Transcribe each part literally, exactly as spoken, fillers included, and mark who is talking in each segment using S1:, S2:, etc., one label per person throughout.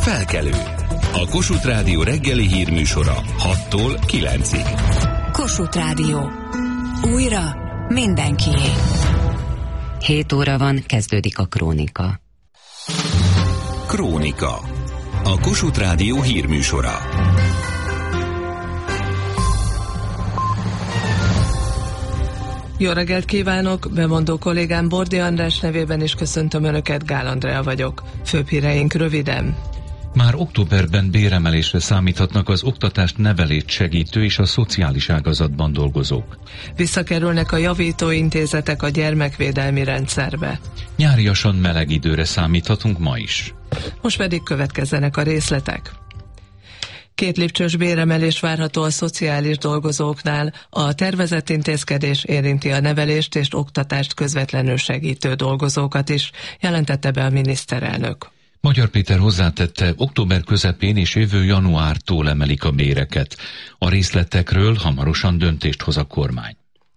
S1: Felkelő. A Kossuth Rádió reggeli hírműsora hattól kilencig.
S2: Kossuth Rádió. Újra mindenkié.
S3: hét óra van, kezdődik a Krónika.
S1: Krónika. A Kossuth Rádió hírműsora.
S4: Jó reggelt kívánok! Bemondó kollégám Bordi András nevében is köszöntöm Önöket, Gál Andrea vagyok. Főbb híreink röviden.
S5: Már októberben béremelésre számíthatnak az oktatást, nevelést segítő és a szociális ágazatban dolgozók.
S4: Visszakerülnek a javító intézetek a gyermekvédelmi rendszerbe.
S5: Nyáriasan meleg időre számíthatunk ma is.
S4: Most pedig következzenek a részletek. Két lépcsős béremelés várható a szociális dolgozóknál. A tervezett intézkedés érinti a nevelést és oktatást közvetlenül segítő dolgozókat is, jelentette be a miniszterelnök.
S5: Magyar Péter hozzátette, október közepén és jövő januártól emelik a béreket. A részletekről hamarosan döntést hoz a kormány.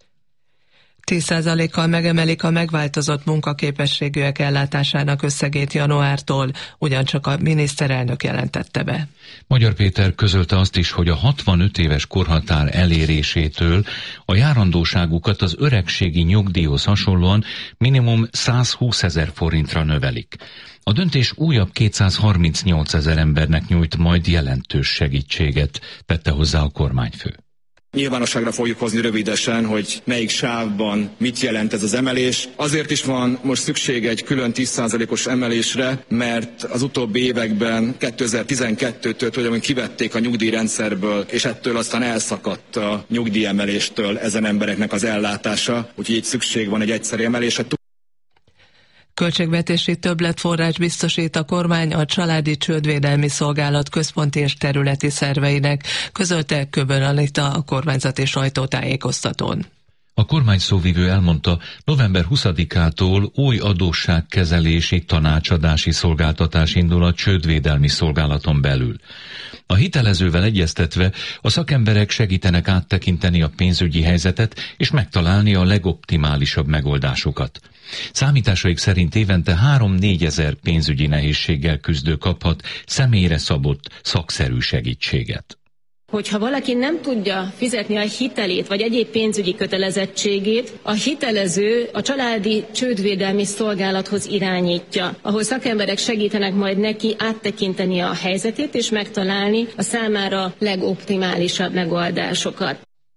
S4: tíz százalékkal megemelik a megváltozott munkaképességűek ellátásának összegét januártól, ugyancsak a miniszterelnök jelentette be.
S5: Magyar Péter közölte azt is, hogy a hatvanöt éves korhatár elérésétől a járandóságukat az öregségi nyugdíjhoz hasonlóan minimum százhúszezer forintra növelik. A döntés újabb kétszázharmincnyolcezer embernek nyújt majd jelentős segítséget, tette hozzá a kormányfő.
S6: Nyilvánosságra fogjuk hozni rövidesen, hogy melyik sávban mit jelent ez az emelés. Azért is van most szükség egy külön tíz százalékos emelésre, mert az utóbbi években kétezer-tizenkettőtől tulajdonképpen kivették a nyugdíjrendszerből, és ettől aztán elszakadt a nyugdíjemeléstől ezen embereknek az ellátása, úgyhogy itt szükség van egy egyszerű emelésre.
S4: Költségvetési többletforrás biztosít a kormány a Családi Csődvédelmi Szolgálat központi és területi szerveinek, közölte Köbön Anita a kormányzati sajtótájékoztatón.
S5: A kormány szóvivő elmondta, november huszadikától új adósságkezelési tanácsadási szolgáltatás indul a Csődvédelmi Szolgálaton belül. A hitelezővel egyeztetve a szakemberek segítenek áttekinteni a pénzügyi helyzetet és megtalálni a legoptimálisabb megoldásokat. Számításaik szerint évente három-négyezer pénzügyi nehézséggel küzdő kaphat személyre szabott szakszerű segítséget.
S7: Hogyha valaki nem tudja fizetni a hitelét vagy egyéb pénzügyi kötelezettségét, a hitelező a Családi Csődvédelmi Szolgálathoz irányítja, ahol szakemberek segítenek majd neki áttekinteni a helyzetét és megtalálni a számára legoptimálisabb megoldásokat.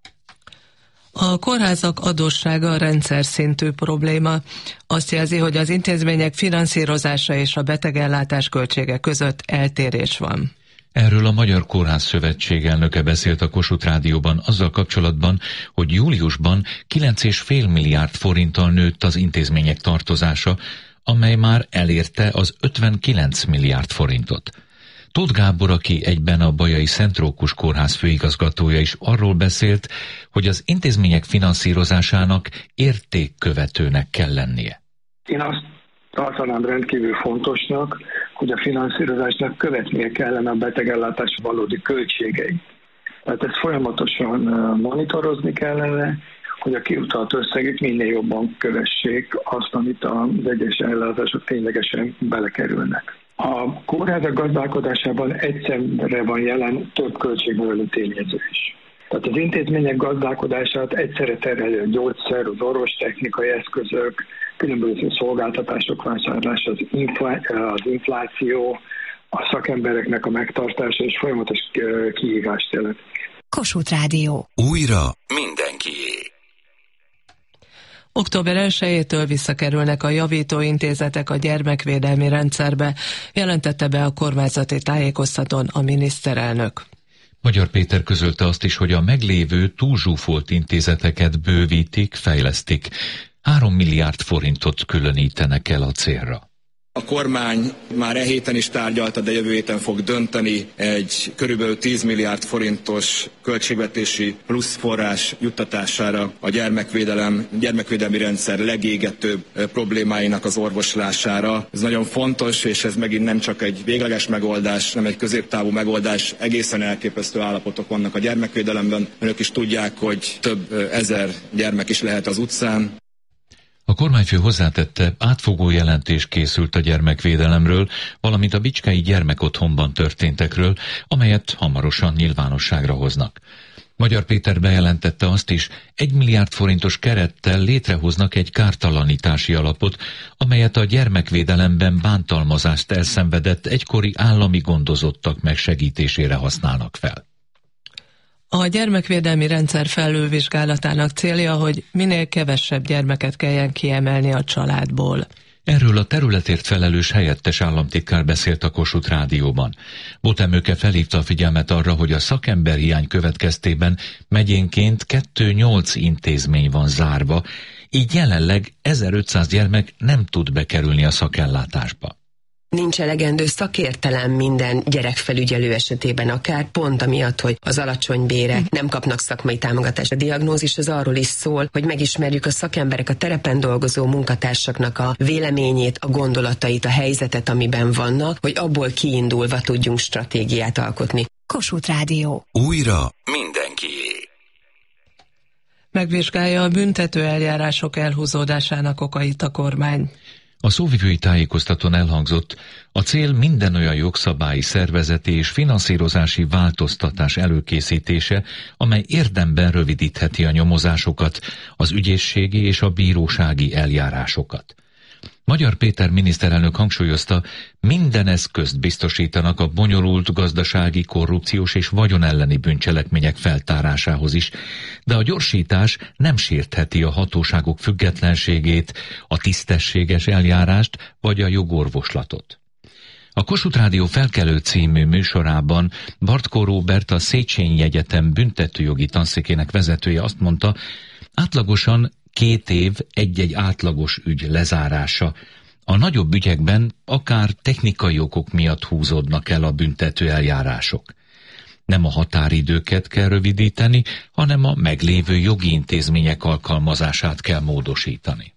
S4: A kórházak adóssága rendszer szintű probléma. Azt jelzi, hogy az intézmények finanszírozása és a betegellátás költsége között eltérés van.
S5: Erről a Magyar Kórház Szövetség elnöke beszélt a Kossuth Rádióban azzal kapcsolatban, hogy júliusban kilenc egész öt milliárd forinttal nőtt az intézmények tartozása, amely már elérte az ötvenkilenc milliárd forintot. Tóth Gábor, aki egyben a Bajai Szent Rókus Kórház főigazgatója is arról beszélt, hogy az intézmények finanszírozásának értékkövetőnek kell lennie.
S8: Én azt tartanám rendkívül fontosnak, hogy a finanszírozásnak követnie kellene a betegellátás valódi költségeit. Tehát ezt folyamatosan monitorozni kellene, hogy a kiutalt összegek minél jobban kövessék azt, amit az egyes ellátások ténylegesen belekerülnek. A kórházak gazdálkodásában egyszerre van jelen több költségnövelő tényező is. Tehát az intézmények gazdálkodását egyszerre terhelő a gyógyszer, az orvostechnikai eszközök, különböző szolgáltatások vásárlása, az, infl- az infláció, a szakembereknek a megtartása és folyamatos kihívást jelent.
S2: Kossuth Rádió.
S1: Újra mindenkié.
S4: október elsejétől visszakerülnek a javító intézetek a gyermekvédelmi rendszerbe, jelentette be a kormányzati tájékoztatón a miniszterelnök.
S5: Magyar Péter közölte azt is, hogy a meglévő túlzsúfolt intézeteket bővítik, fejlesztik. Három milliárd forintot különítenek el a célra.
S6: A kormány már e héten is tárgyalta, de jövő héten fog dönteni egy körülbelül tíz milliárd forintos költségvetési plusz forrás juttatására a gyermekvédelem, gyermekvédelmi rendszer legégetőbb problémáinak az orvoslására. Ez nagyon fontos, és ez megint nem csak egy végleges megoldás, hanem egy középtávú megoldás. Egészen elképesztő állapotok vannak a gyermekvédelemben. Önök is tudják, hogy több ezer gyermek is lehet az utcán.
S5: A kormányfő hozzátette, átfogó jelentés készült a gyermekvédelemről, valamint a bicskei gyermekotthonban történtekről, amelyet hamarosan nyilvánosságra hoznak. Magyar Péter bejelentette azt is, egy milliárd forintos kerettel létrehoznak egy kártalanítási alapot, amelyet a gyermekvédelemben bántalmazást elszenvedett egykori állami gondozottak megsegítésére használnak fel.
S4: A gyermekvédelmi rendszer felülvizsgálatának célja, hogy minél kevesebb gyermeket kelljen kiemelni a családból.
S5: Erről a területért felelős helyettes államtitkár beszélt a Kossuth Rádióban. Botemőke felhívta a figyelmet arra, hogy a szakemberhiány következtében megyénként kettő-nyolc intézmény van zárva, így jelenleg ezerötszáz gyermek nem tud bekerülni a szakellátásba.
S9: Nincs elegendő szakértelem minden gyerekfelügyelő esetében, akár pont amiatt, hogy az alacsony bérek nem kapnak szakmai támogatást. A diagnózis az arról is szól, hogy megismerjük a szakemberek, a terepen dolgozó munkatársaknak a véleményét, a gondolatait, a helyzetet, amiben vannak, hogy abból kiindulva tudjunk stratégiát alkotni.
S2: Kossuth Rádió.
S1: Újra mindenkié.
S4: Megvizsgálja a büntető eljárások elhúzódásának okait a kormány.
S5: A szóvivői tájékoztatón elhangzott, a cél minden olyan jogszabályi, szervezeti és finanszírozási változtatás előkészítése, amely érdemben rövidítheti a nyomozásokat, az ügyészségi és a bírósági eljárásokat. Magyar Péter miniszterelnök hangsúlyozta, minden eszközt biztosítanak a bonyolult gazdasági, korrupciós és vagyonelleni bűncselekmények feltárásához is, de a gyorsítás nem sértheti a hatóságok függetlenségét, a tisztességes eljárást vagy a jogorvoslatot. A Kossuth Rádió Felkelő című műsorában Bartkó Róbert, a Széchenyi Egyetem büntetőjogi tanszékének vezetője azt mondta, átlagosan két év egy-egy átlagos ügy lezárása. A nagyobb ügyekben akár technikai okok miatt húzódnak el a büntető eljárások. Nem a határidőket kell rövidíteni, hanem a meglévő jogi intézmények alkalmazását kell módosítani.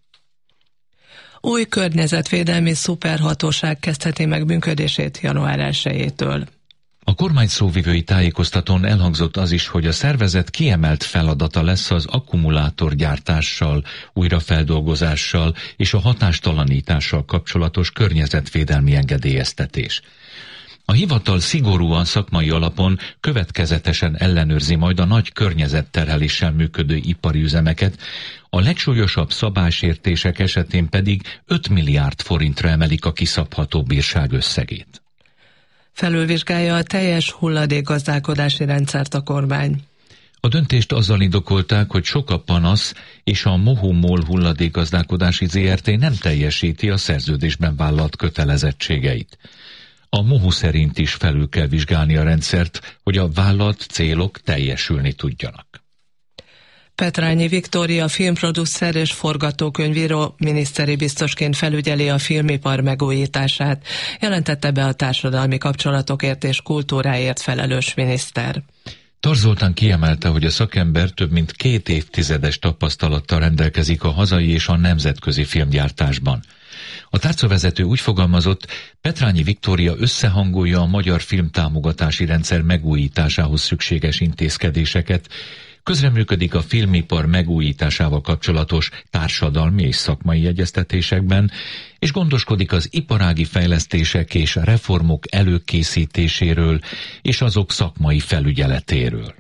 S4: Új környezetvédelmi szuperhatóság kezdheti meg működését január elsejétől.
S5: A kormány szóvivői tájékoztatón elhangzott az is, hogy a szervezet kiemelt feladata lesz az akkumulátorgyártással, újrafeldolgozással és a hatástalanítással kapcsolatos környezetvédelmi engedélyeztetés. A hivatal szigorúan szakmai alapon következetesen ellenőrzi majd a nagy környezetterheléssel működő ipari üzemeket, a legsúlyosabb szabálysértések esetén pedig öt milliárd forintra emelik a kiszabható bírság összegét.
S4: Felülvizsgálja a teljes hulladékgazdálkodási rendszert a kormány.
S5: A döntést azzal indokolták, hogy sok a panasz, és a Mohu-Mol hulladékgazdálkodási zé er té nem teljesíti a szerződésben vállalt kötelezettségeit. A Mohu szerint is felül kell vizsgálni a rendszert, hogy a vállalt célok teljesülni tudjanak.
S4: Petrányi Viktória filmproducer és forgatókönyvíró miniszteri biztosként felügyeli a filmipar megújítását, jelentette be a társadalmi kapcsolatokért és kultúráért felelős miniszter.
S5: Tarz Zoltán kiemelte, hogy a szakember több mint két évtizedes tapasztalattal rendelkezik a hazai és a nemzetközi filmgyártásban. A tárcavezető úgy fogalmazott, Petrányi Viktória összehangolja a magyar filmtámogatási rendszer megújításához szükséges intézkedéseket, közreműködik a filmipar megújításával kapcsolatos társadalmi és szakmai egyeztetésekben, és gondoskodik az iparági fejlesztések és reformok előkészítéséről és azok szakmai felügyeletéről.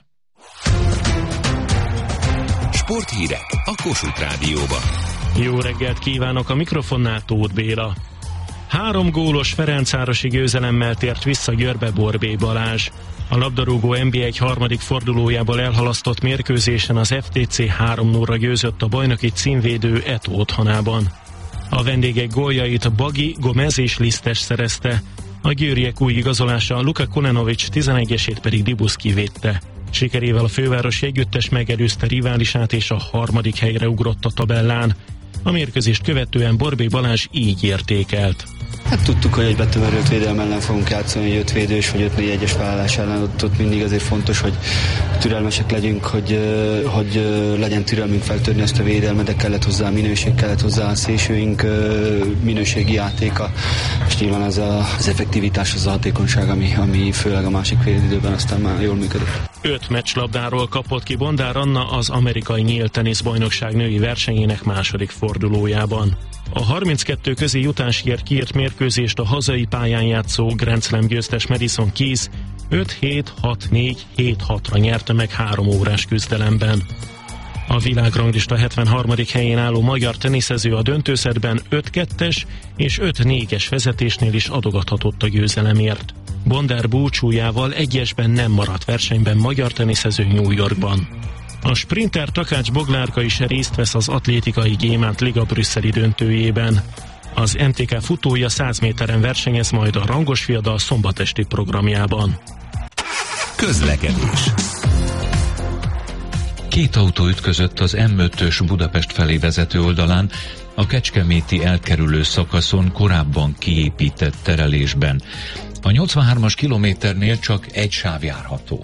S1: Sporthírek a Kossuth Rádióban.
S10: Jó reggelt kívánok, a mikrofonnál Tóth Béla. Három gólos ferencvárosi győzelemmel tért vissza Győrbe Borbély Balázs. A labdarúgó en bé egy harmadik fordulójából elhalasztott mérkőzésen az ef té cé három nullra győzött a bajnoki címvédő Eto otthonában. A vendégek góljait Bagi, Gomez és Lisztes szerezte. A győriek új igazolása Luka Konenovics tizenegyesét pedig Dibuszki védte. Sikerével a fővárosi együttes megelőzte riválisát és a harmadik helyre ugrott a tabellán. A mérkőzést követően Borbély Balázs így értékelt.
S11: Hát tudtuk, hogy egy betömörült védelem ellen fogunk játszani, egy öt védős vagy öt négy egyes felállás ellen, ott, ott mindig azért fontos, hogy türelmesek legyünk, hogy, hogy legyen türelmünk feltörni ezt a védelmet, de kellett hozzá minőség, kellett hozzá a szélsőink minőségi játéka, és nyilván az a, az effektivitás, az a hatékonyság, ami, ami főleg a másik fél időben aztán már jól működött.
S10: Öt meccslabdáról kapott ki Bondár Anna az amerikai nyílt teniszbajnokság női versenyének második fordulójában. A harminckettő közé jutásért kiírt mérkőzést a hazai pályán játszó Grand Slam győztes Madison Keys öt hét hat négy hét hatra nyerte meg három órás küzdelemben. A világranglista hetvenharmadik helyén álló magyar teniszező a döntőszedben öt kettes és öt négyes vezetésnél is adogathatott a győzelemért. Bondár búcsújával egyesben nem maradt versenyben magyar teniszező New Yorkban. A sprinter Takács Boglárka is részt vesz az atlétikai Gyémánt Liga brüsszeli döntőjében. Az em té ká futója száz méteren versenyez majd a rangos fiadal szombatesti programjában.
S1: Közlekedés.
S5: Két autó ütközött az em ötös Budapest felé vezető oldalán, a kecskeméti elkerülő szakaszon korábban kiépített terelésben. A nyolcvanhármas kilométernél csak egy sáv járható.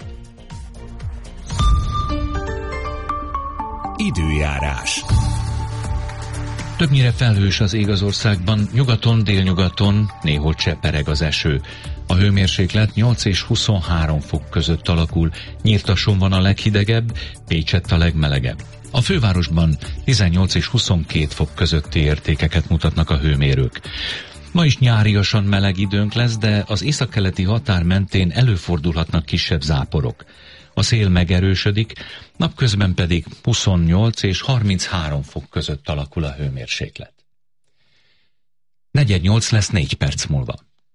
S1: Időjárás.
S5: Többnyire felhős az ég az országban, nyugaton, délnyugaton néhol csepereg az eső. A hőmérséklet nyolc és huszonhárom fok között alakul, Nyírtason van a leghidegebb, Pécsett a legmelegebb. A fővárosban tizennyolc és huszonkét fok közötti értékeket mutatnak a hőmérők. Ma is nyáriasan meleg időnk lesz, de az északkeleti határ mentén előfordulhatnak kisebb záporok. A szél megerősödik, napközben pedig huszonnyolc és harminchárom fok között alakul a hőmérséklet. negyvennyolc lesz négy perc múlva.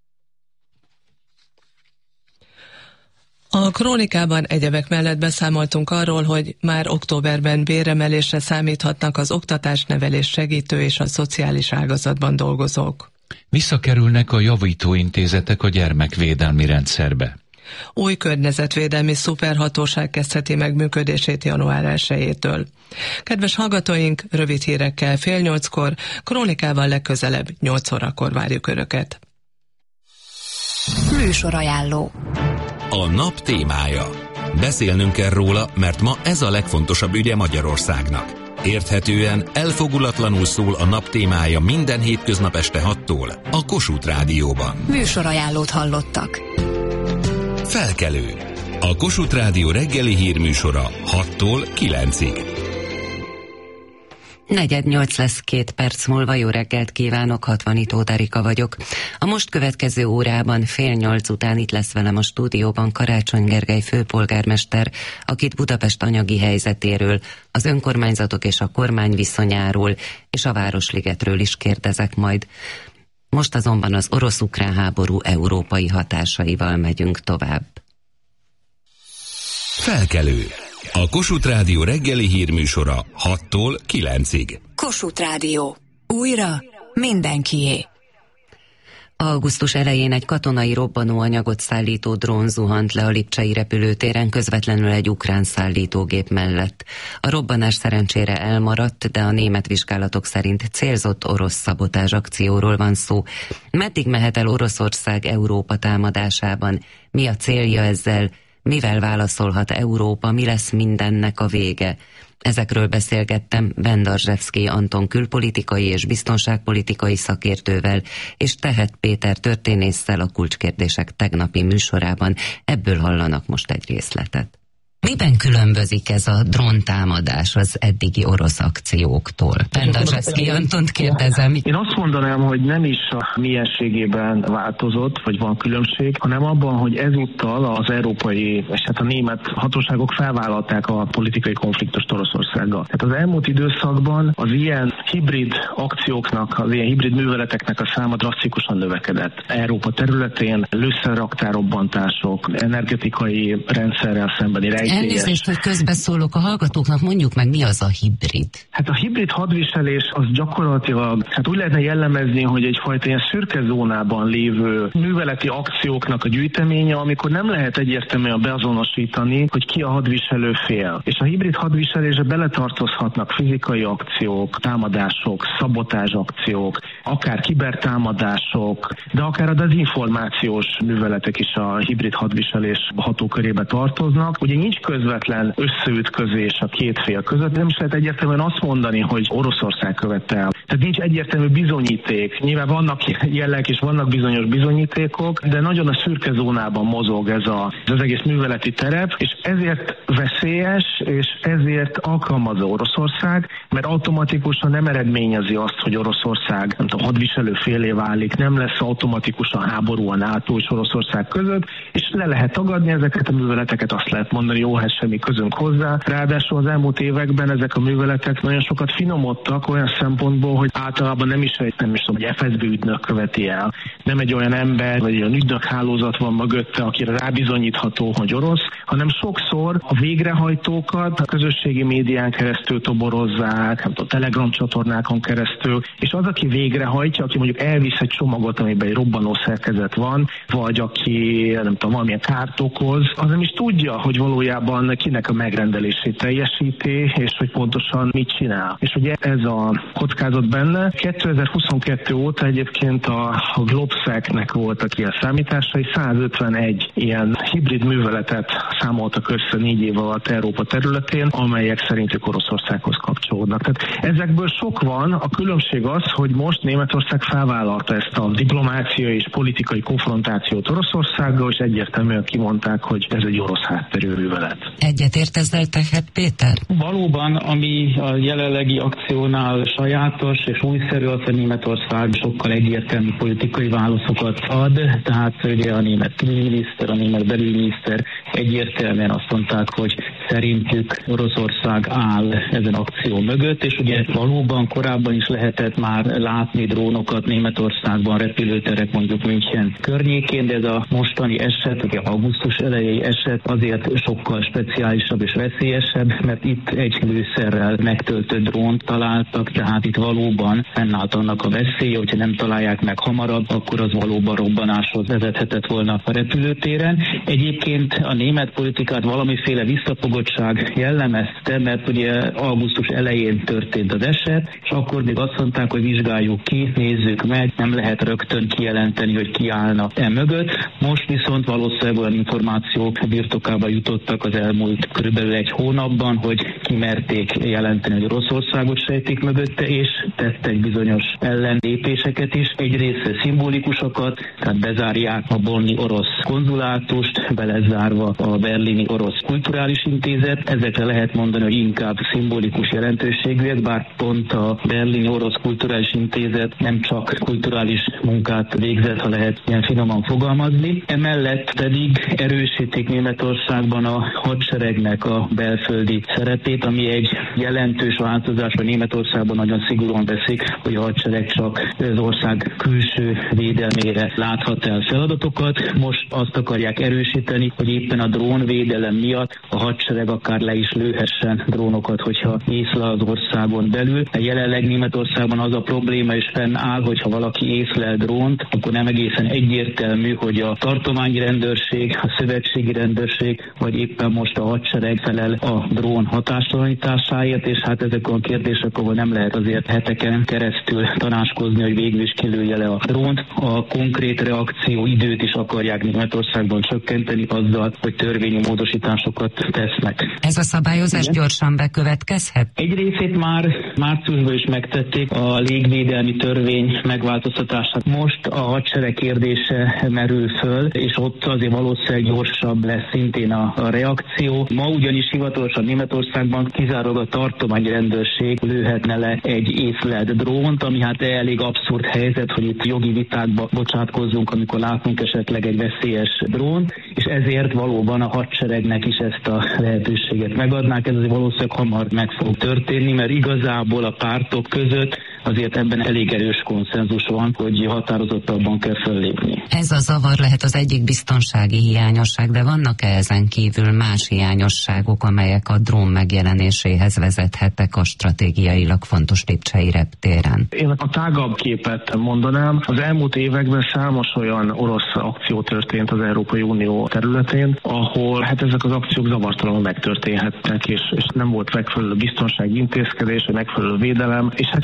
S4: A krónikában egyebek mellett beszámoltunk arról, hogy már októberben béremelésre számíthatnak az oktatás, nevelés segítő és a szociális ágazatban dolgozók.
S5: Visszakerülnek a javítóintézetek a gyermekvédelmi rendszerbe.
S4: Új környezetvédelmi szuperhatóság kezdheti meg működését január elsejétől. Kedves hallgatóink, rövid hírekkel fél nyolckor, krónikával legközelebb nyolc órakor várjuk Önöket.
S2: Műsorajánló.
S1: A nap témája. Beszélnünk kell róla, mert ma ez a legfontosabb ügye Magyarországnak. Érthetően, elfogulatlanul szól a nap témája minden hétköznap este hattól a Kossuth Rádióban.
S2: Műsorajánlót hallottak.
S1: Felkelő. A Kossuth Rádió reggeli hírműsora hattól kilencig.
S3: Negyed nyolc lesz két perc múlva, jó reggelt kívánok, Hatvani Tóth Erika vagyok. A most következő órában fél nyolc után itt lesz velem a stúdióban Karácsony Gergely főpolgármester, akit Budapest anyagi helyzetéről, az önkormányzatok és a kormány viszonyáról és a Városligetről is kérdezek majd. Most azonban az orosz-ukrán háború európai hatásaival megyünk tovább.
S1: Felkelő. A Kossuth Rádió reggeli hírműsora hattól kilencig.
S2: Kossuth Rádió. Újra mindenkié.
S3: Augusztus elején egy katonai robbanóanyagot szállító drón zuhant le a lipcsei repülőtéren közvetlenül egy ukrán szállítógép mellett. A robbanás szerencsére elmaradt, de a német vizsgálatok szerint célzott orosz szabotázs akcióról van szó. Meddig mehet el Oroszország Európa támadásában? Mi a célja ezzel? Mivel válaszolhat Európa? Mi lesz mindennek a vége? Ezekről beszélgettem Bendarzsevszky Anton külpolitikai és biztonságpolitikai szakértővel, és Tehet Péter történésszel a Kulcskérdések tegnapi műsorában. Ebből hallanak most egy részletet. Miben különbözik ez a dróntámadás az eddigi orosz akcióktól? Bendarzsevszky Antont kérdezem.
S12: Én azt mondanám, hogy nem is a mienségében változott, vagy van különbség, hanem abban, hogy ezúttal az európai, és hát a német hatóságok felvállalták a politikai konfliktust Oroszországgal. Tehát az elmúlt időszakban az ilyen hibrid akcióknak, az ilyen hibrid műveleteknek a száma drasztikusan növekedett. Európa területén lőszerraktárobbantások, energetikai rendszerrel szembeni rejtélyes.
S3: Elnézést, hogy közbeszólok a hallgatóknak, mondjuk meg, mi az a hibrid?
S12: Hát a hibrid hadviselés az gyakorlatilag, hát úgy lehetne jellemezni, hogy egyfajta ilyen szürke zónában lévő műveleti akcióknak a gyűjteménye, amikor nem lehet egyértelműen beazonosítani, hogy ki a hadviselő fél. És a hibrid hadviselésbe beletartozhatnak fizikai akciók, támadások, szabotázs akciók, akár kibertámadások, de akár a dezinformációs műveletek is a hibrid hadviselés hatókörébe tartoznak. Ugye nincs közvetlen összeütközés a két fél között, nem is lehet egyértelműen azt mondani, hogy Oroszország követte el. Tehát nincs egyértelmű bizonyíték. Nyilván vannak jelek és vannak bizonyos bizonyítékok, de nagyon a szürke zónában mozog ez a, az egész műveleti terep, és ezért veszélyes, és ezért alkalmazza Oroszország, mert automatikusan nem eredményezi azt, hogy Oroszország, nem tudom, hadviselő félé válik, nem lesz automatikusan háború a NATO és Oroszország között, és le lehet tagadni ezeket a műveleteket, azt lehet mondani, jó, hát semmi közünk hozzá. Ráadásul az elmúlt években ezek a műveletek nagyon sokat finomodtak olyan szempontból, hogy általában nem is egy, nem is tudom, hogy ef es bé ügynök követi el. Nem egy olyan ember, vagy egy olyan ügynök hálózat van mögötte, akire rábizonyítható, hogy orosz, hanem sokszor a végrehajtókat a közösségi médián keresztül toborozzák, nem tudom, Telegram csatornákon keresztül, és az, aki végrehajtja, aki mondjuk elvisz egy csomagot, amiben egy robbanó szerkezet van, vagy aki, nem tudom, valamilyen kárt okoz, az nem is tudja, hogy valójában kinek a megrendelését teljesíti, és hogy pontosan mit csinál. És ugye ez a kockázat benne. kétezer-huszonkettő óta egyébként a, a Globsec-nek voltak ilyen számításai, százötvenegy ilyen hibrid műveletet számoltak össze négy év alatt Európa területén, amelyek szerintük Oroszországhoz kapcsolódnak. Tehát ezekből sok van, a különbség az, hogy most Németország felvállalta ezt a diplomáciai és politikai konfrontációt Oroszországgal, és egyértelműen kimondták, hogy ez egy orosz hátterű művelet.
S3: Egyetért ezzel tehát, Péter?
S13: Valóban, ami a jelenlegi akciónál sajátos és újszerű, az, hogy Németország sokkal egyértelmű politikai válaszokat ad, tehát ugye a német külügyminiszter, a német belügyminiszter egyértelműen azt mondták, hogy szerintük Oroszország áll ezen akció mögött, és ugye valóban korábban is lehetett már látni drónokat Németországban, repülőterek mondjuk München környékén, de ez a mostani eset, ugye augusztus elejei eset azért sokkal speciálisabb és veszélyesebb, mert itt egy lőszerrel megtöltött drónt találtak, tehát itt valóban fennállt annak a veszélye, hogyha nem találják meg hamarabb, akkor az valóban robbanáshoz vezethetett volna a repülőtéren. Egyébként a német politikát valamiféle visszafogottság jellemezte, mert ugye augusztus elején történt az eset, és akkor még azt mondták, hogy vizsgáljuk ki, nézzük meg, nem lehet rögtön kijelenteni, hogy ki állna e mögött. Most viszont valószínűleg olyan információk birtokába jutottak az elmúlt körülbelül egy hónapban, hogy kimerték jelenteni, hogy Oroszországot sejtik mögötte, és tettek bizonyos ellenlépéseket is. Egyrészt szimbolikusokat, tehát bezárják a bonni orosz konzulátust, belezárva a berlini orosz kulturális intézet. Ezekre lehet mondani, hogy inkább szimbolikus jelentőségűek, bár pont a berlini orosz kulturális intézet nem csak kulturális munkát végzett, ha lehet ilyen finoman fogalmazni. Emellett pedig erősítik Németországban a hadseregnek a belföldi szerepét, ami egy jelentős változás, hogy Németországban nagyon szigorúan veszik, hogy a hadsereg csak az ország külső védelmére láthat el feladatokat. Most azt akarják erősíteni, hogy éppen a drónvédelem miatt a hadsereg akár le is lőhessen drónokat, hogyha észlel az országon belül. Jelenleg Németországban az a probléma is fennáll, hogyha valaki észlel drónt, akkor nem egészen egyértelmű, hogy a tartományi rendőrség, a szövetségi rendőrség, vagy éppen most a hadsereg felel a drón hatástalanításáért, és hát ezek a kérdések, ahol nem lehet azért heteken keresztül tanácskozni, hogy végül is kilője le a drónt. A konkrét reakció időt is akarják Németországban csökkenteni azzal, hogy törvényi módosításokat tesznek.
S3: Ez a szabályozás Igen? gyorsan bekövetkezhet?
S13: Egy részét már márciusban is megtették, a légvédelmi törvény megváltoztatását. Most a hadsereg kérdése merül föl, és ott azért valószínűleg gyorsabb lesz szintén a, a reakció. Ma ugyanis hivatalosan Németországban kizárólag a tartományi rendőrség lőhetne le egy észlelt drónt, ami hát elég abszurd helyzet, hogy itt jogi vitákba bocsátkozzunk, amikor látunk esetleg egy veszélyes drónt, és ezért valóban a hadseregnek is ezt a lehetőséget megadnák. Ez azért valószínűleg hamar meg fog történni, mert igazából a pártok között azért ebben elég erős konszenzus van, hogy határozottabban kell föllépni.
S3: Ez a zavar lehet az egyik biztonsági hiányosság, de vannak-e ezen kívül más hiányosságok, amelyek a drón megjelenéséhez vezethettek a stratégiailag fontos lipcsei reptéren?
S12: Én a tágabb képet mondanám. Az elmúlt években számos olyan orosz akció történt az Európai Unió területén, ahol hát ezek az akciók zavartalanul megtörténhettek, és, és nem volt megfelelő biztonsági intézkedés, megfelelő védelem, és hát csak bízni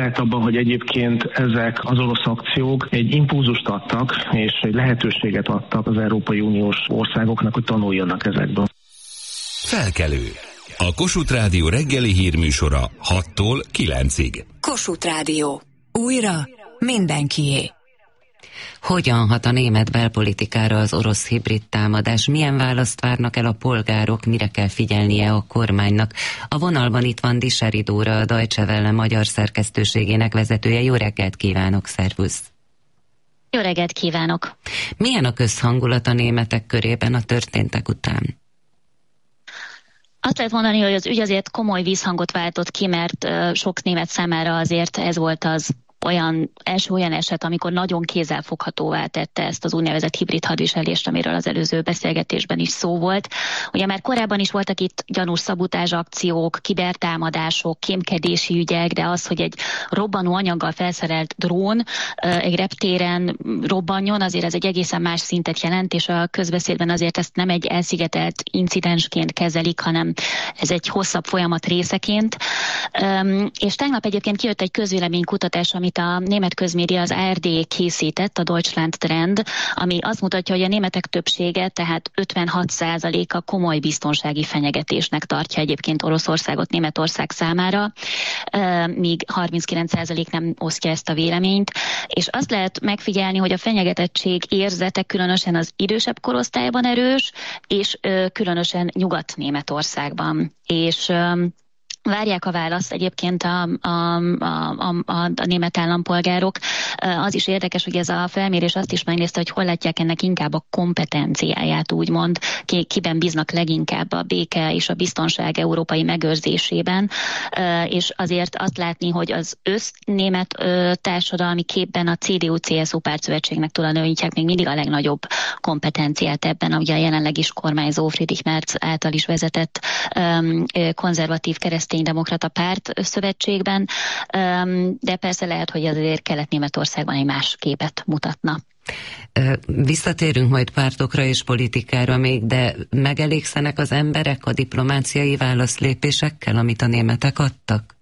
S12: lehet abban, hogy egyébként ezek az orosz akciók egy impulzust adtak, és egy lehetőséget adtak az Európai Uniós országoknak, hogy tanuljanak ezekből.
S1: Felkelő. A Kossuth Rádió reggeli hírműsora hattól kilencig.
S2: Kossuth Rádió. Újra mindenkié.
S3: Hogyan hat a német belpolitikára az orosz hibrid támadás? Milyen választ várnak el a polgárok? Mire kell figyelnie a kormánynak? A vonalban itt van Diseri Dóra, a Deutsche Welle magyar szerkesztőségének vezetője. Jó reggelt kívánok, szervusz!
S14: Jó reggelt kívánok!
S3: Milyen a közhangulat a németek körében a történtek után?
S14: Azt lehet mondani, hogy az ügy azért komoly vízhangot váltott ki, mert sok német számára azért ez volt az olyan első olyan eset, amikor nagyon kézzelfoghatóvá tette ezt az úgynevezett hibrid hadviselést, amiről az előző beszélgetésben is szó volt. Ugye már korábban is voltak itt gyanús szabotázs akciók, kibertámadások, kémkedési ügyek, de az, hogy egy robbanó anyaggal felszerelt drón egy reptéren robbanjon, azért ez egy egészen más szintet jelent, és a közbeszédben azért ezt nem egy elszigetelt incidensként kezelik, hanem ez egy hosszabb folyamat részeként. És tegnap egyébként kijött egy közvéleménykutatás, amit a német közmédia, az á er dé készített, a Deutschland Trend, ami azt mutatja, hogy a németek többsége, tehát ötvenhat százaléka komoly biztonsági fenyegetésnek tartja egyébként Oroszországot Németország számára, míg harminckilenc százalék nem osztja ezt a véleményt, és azt lehet megfigyelni, hogy a fenyegetettség érzete különösen az idősebb korosztályban erős, és különösen Nyugat-Németországban. És várják a választ egyébként a, a, a, a, a német állampolgárok. Az is érdekes, hogy ez a felmérés azt is megnézte, hogy hol látják ennek inkább a kompetenciáját, úgymond, ki, kiben bíznak leginkább a béke és a biztonság európai megőrzésében, és azért azt látni, hogy az össznémet társadalmi képben a cé dé u cé es u pártszövetségnek tulajdonítják még mindig a legnagyobb kompetenciát ebben, ugye a jelenleg is kormányzó Friedrich Merz által is vezetett konzervatív kereszt demokrata párt szövetségben, de persze lehet, hogy azért Kelet-Németországban egy más képet mutatna.
S3: Visszatérünk majd pártokra és politikára még, de megelégszenek az emberek a diplomáciai válaszlépésekkel, amit a németek adtak?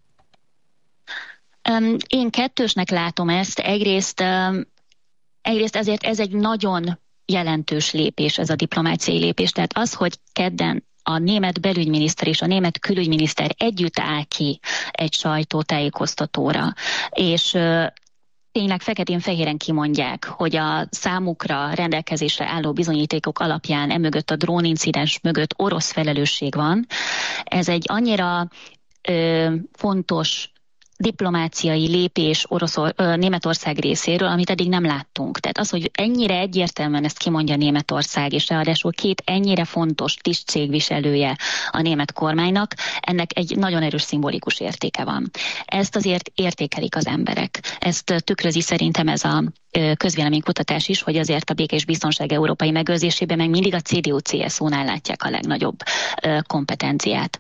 S14: Én kettősnek látom ezt. Egyrészt, egyrészt ezért ez egy nagyon jelentős lépés, ez a diplomáciai lépés. Tehát az, hogy kedden a német belügyminiszter és a német külügyminiszter együtt áll ki egy sajtótájékoztatóra, és tényleg feketén-fehéren kimondják, hogy a számukra rendelkezésre álló bizonyítékok alapján emögött a drónincidens mögött orosz felelősség van. Ez egy annyira ö, fontos diplomáciai lépés Oroszor, ö, Németország részéről, amit eddig nem láttunk. Tehát az, hogy ennyire egyértelműen ezt kimondja Németország, és ráadásul két ennyire fontos tisztségviselője a német kormánynak, ennek egy nagyon erős szimbolikus értéke van. Ezt azért értékelik az emberek. Ezt tükrözi szerintem ez a közvéleménykutatás is, hogy azért a béke és biztonság európai megőrzésében meg mindig a cé dé u cé es u-nál látják a legnagyobb kompetenciát.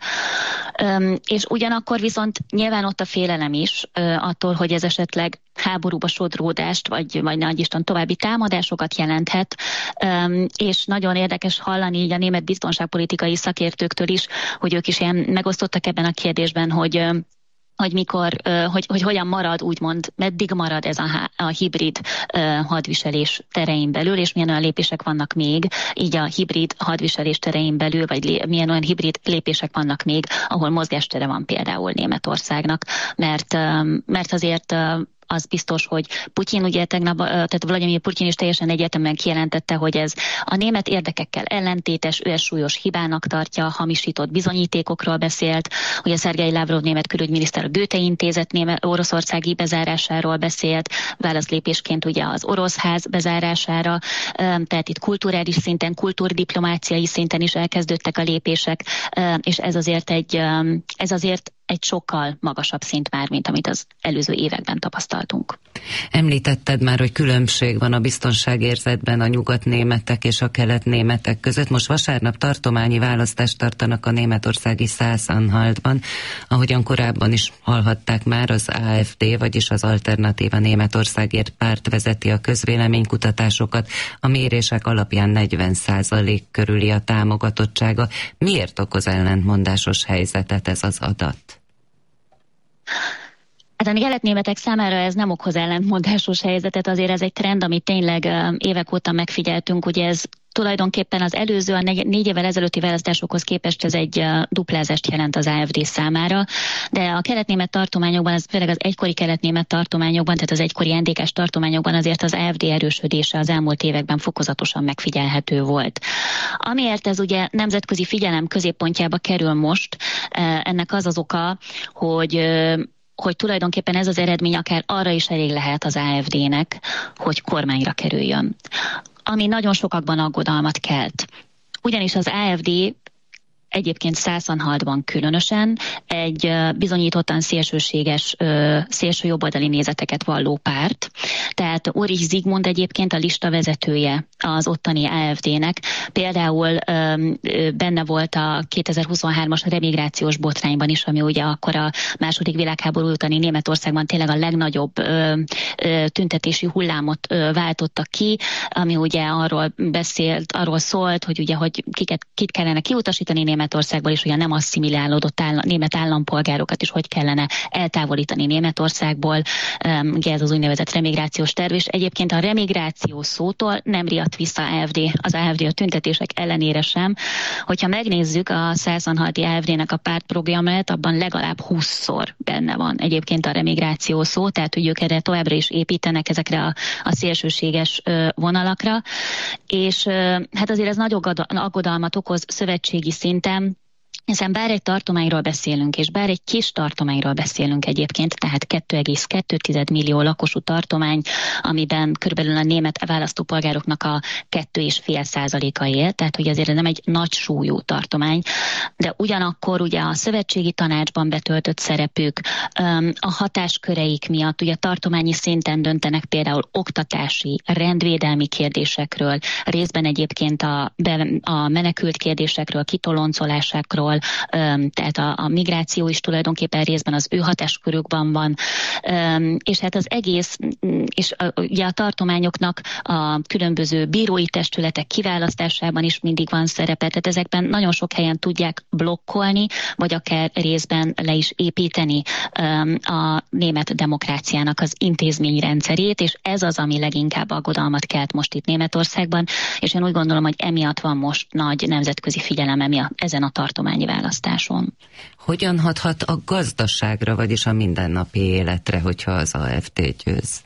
S14: És ugyanakkor viszont nyilván ott a félelem is attól, hogy ez esetleg háborúba sodródást, vagy, vagy nagy Isten további támadásokat jelenthet, és nagyon érdekes hallani így a német biztonságpolitikai szakértőktől is, hogy ők is ilyen megosztottak ebben a kérdésben, hogy hogy mikor, hogy, hogy hogyan marad, úgymond, meddig marad ez a, a hibrid hadviselés terein belül, és milyen olyan lépések vannak még, így a hibrid hadviselés terein belül, vagy lé, milyen olyan hibrid lépések vannak még, ahol mozgástere van például Németországnak, mert, mert azért az biztos, hogy Putyin ugye tegnap, tehát Vladimir Putyin is teljesen egyértelműen kijelentette, hogy ez a német érdekekkel ellentétes, ő ezt súlyos hibának tartja, hamisított bizonyítékokról beszélt, ugye Szergej Lavrov német külügyminiszter a Goethe intézet német, oroszországi bezárásáról beszélt, válaszlépésként ugye az orosz ház bezárására, tehát itt kulturális szinten, kultúrdiplomáciai szinten is elkezdődtek a lépések, és ez azért egy, ez azért egy sokkal magasabb szint már, mint amit az előző években tapasztaltunk.
S3: Említetted már, hogy különbség van a biztonságérzetben a nyugatnémetek és a keletnémetek között. Most vasárnap tartományi választást tartanak a németországi Szász-Anhaltban. Ahogyan korábban is hallhatták már, az á ef dé, vagyis az Alternatíva Németországért párt vezeti a közvéleménykutatásokat. A mérések alapján negyven százalék körüli a támogatottsága. Miért okoz ellentmondásos helyzetet ez az adat?
S14: Hát a keletnémetek számára ez nem okoz ellentmondásos helyzetet, azért ez egy trend, amit tényleg évek óta megfigyeltünk, ugye ez tulajdonképpen az előző, a négy, négy évvel ezelőtti választásokhoz képest ez egy duplázást jelent az á ef dé számára, de a keletnémet tartományokban, az, főleg az egykori keletnémet tartományokban, tehát az egykori en dé ká-s tartományokban azért az á ef dé erősödése az elmúlt években fokozatosan megfigyelhető volt. Amiért ez ugye nemzetközi figyelem középpontjába kerül most, ennek az az oka, hogy hogy tulajdonképpen ez az eredmény akár arra is elég lehet az á ef dé-nek, hogy kormányra kerüljön. Ami nagyon sokakban aggodalmat kelt. Ugyanis az á ef dé egyébként Szászanhaltban különösen egy bizonyítottan szélsőséges, szélső jobboldali nézeteket valló párt. Tehát Ulrich Zsigmond egyébként a lista vezetője az ottani á ef dé-nek. Például benne volt a kétezer-huszonhármas remigrációs botrányban is, ami ugye akkor a második világháború utáni Németországban tényleg a legnagyobb tüntetési hullámot váltotta ki, ami ugye arról beszélt, arról szólt, hogy ugye, hogy kiket, kit kellene kiutasítani Németországból, és ugye nem asszimilálódott állam, német állampolgárokat is hogy kellene eltávolítani Németországból. Ugye ez az úgynevezett remigrációs terv, és egyébként a remigráció szótól nem riadt vissza á ef dé, az á ef dé a tüntetések ellenére sem. Hogyha megnézzük a szászanhalti á ef dé-nek a pártprogramját, abban legalább húszszor benne van egyébként a remigráció szó, tehát hogy ők erre továbbra is építenek ezekre a, a szélsőséges vonalakra, és hát azért ez nagy aggodalmat okoz szövetségi szinten, hiszen bár egy tartományról beszélünk, és bár egy kis tartományról beszélünk egyébként, tehát kettő egész kettő millió lakosú tartomány, amiben körülbelül a német választópolgároknak a kettő egész öt százaléka él, tehát hogy azért nem egy nagy súlyú tartomány, de ugyanakkor ugye a szövetségi tanácsban betöltött szerepük, a hatásköreik miatt ugye tartományi szinten döntenek például oktatási, rendvédelmi kérdésekről, részben egyébként a, a menekült kérdésekről, kitoloncolásákról, tehát a, a migráció is tulajdonképpen részben az ő hatáskörükben van, és hát az egész, és a, ugye a tartományoknak a különböző bírói testületek kiválasztásában is mindig van szerepe, tehát ezekben nagyon sok helyen tudják blokkolni, vagy akár részben le is építeni a német demokráciának az intézményrendszerét, és ez az, ami leginkább aggodalmat kelt most itt Németországban, és én úgy gondolom, hogy emiatt van most nagy nemzetközi figyelem emiatt, ezen a tartományi választáson.
S3: Hogyan hathat a gazdaságra, vagyis a mindennapi életre, hogyha az á ef dé győz?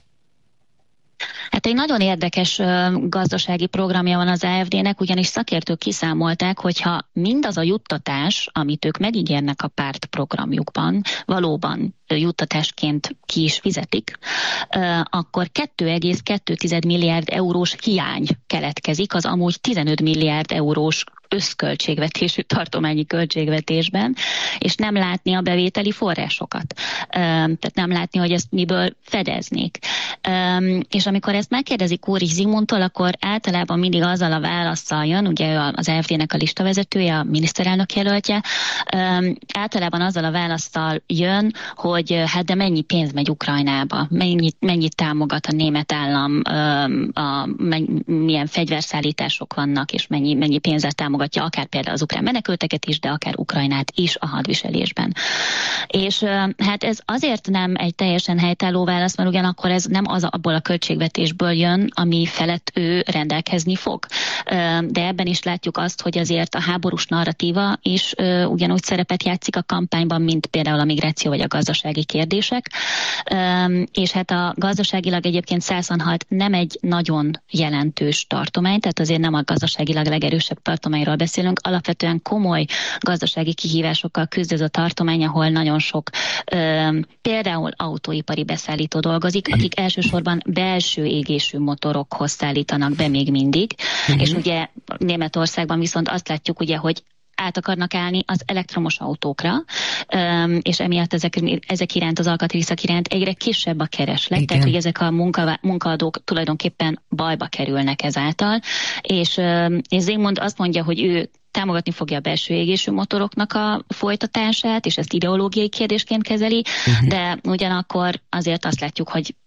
S14: Hát egy nagyon érdekes gazdasági programja van az á ef dé-nek, ugyanis szakértők kiszámolták, hogyha mindaz a juttatás, amit ők megígérnek a pártprogramjukban, valóban juttatásként ki is fizetik, akkor kettő egész kettő milliárd eurós hiány keletkezik az amúgy tizenöt milliárd eurós összköltségvetésű tartományi költségvetésben, és nem látni a bevételi forrásokat. Tehát nem látni, hogy ezt miből fedeznék. És amikor ezt megkérdezik Ulrich Zsigmondtól, akkor általában mindig azzal a válasszal jön, ugye az á ef dé-nek a listavezetője, a miniszterelnök jelöltje, általában azzal a válasszal jön, hogy hát de mennyi pénz megy Ukrajnába, mennyit, mennyit támogat a német állam, a, milyen fegyverszállítások vannak, és mennyi, mennyi pénzzel támogatja akár például az ukrán menekülteket is, de akár Ukrajnát is a hadviselésben. És hát ez azért nem egy teljesen helytálló válasz, mert ugyanakkor ez nem az abból a költségvetésből jön, ami felett ő rendelkezni fog. De ebben is látjuk azt, hogy azért a háborús narratíva is ugyanúgy szerepet játszik a kampányban, mint például a migráció vagy a gazdasági kérdések. És hát a gazdaságilag egyébként Szászanhalt nem egy nagyon jelentős tartomány, tehát azért nem a gazdaságilag legerősebb tartományról beszélünk, alapvetően komoly gazdasági kihívásokkal küzd ez a tartomány, ahol nagyon sok például autóipari beszállító dolgozik, akik elsősorban belső égésű motorokhoz szállítanak be még mindig, uh-huh. és ugye Németországban viszont azt látjuk ugye, hogy át akarnak állni az elektromos autókra, és emiatt ezek, ezek iránt, az alkatrészek iránt egyre kisebb a kereslet, igen. Tehát hogy ezek a munka, munkaadók tulajdonképpen bajba kerülnek ezáltal, és, és Zsigmond azt mondja, hogy ő támogatni fogja a belső égésű motoroknak a folytatását, és ezt ideológiai kérdésként kezeli, uh-huh. de ugyanakkor azért azt látjuk, hogy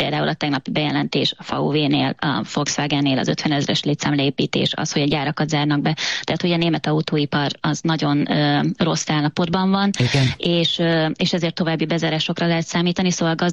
S14: például a tegnapi bejelentés a vé vé-nél, a Volkswagen-nél az ötven ezres létszámleépítés, az, hogy a gyárakat zárnak be. Tehát, hogy a német autóipar az nagyon ö, rossz állapotban van, és, ö, és ezért további bezárásokra lehet számítani, szóval